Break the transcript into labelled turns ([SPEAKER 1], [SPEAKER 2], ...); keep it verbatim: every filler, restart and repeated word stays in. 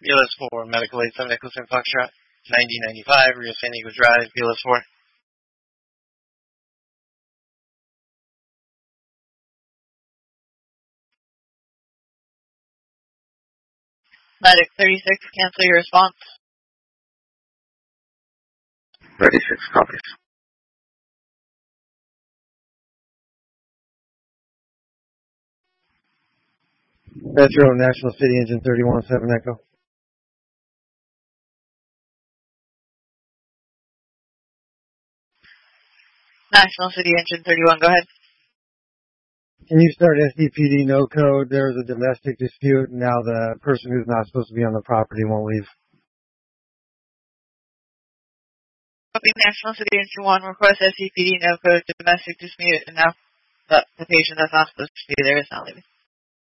[SPEAKER 1] B L S four, Medical eight seven Echo seven Foxtrot, ninety ninety-five, Rio San Diego Drive, B L S four.
[SPEAKER 2] Medic thirty-six, cancel your response.
[SPEAKER 3] thirty-six copies.
[SPEAKER 4] Metro National City Engine thirty-one seven Echo.
[SPEAKER 2] National City Engine thirty-one, go ahead.
[SPEAKER 4] Can you start S D P D no code? There's a domestic dispute, and now the person who's not supposed to be on the property won't leave.
[SPEAKER 2] Copy National City Engine one, request S D P D no code, domestic dispute, and now the, the patient that's not supposed to be there is not leaving.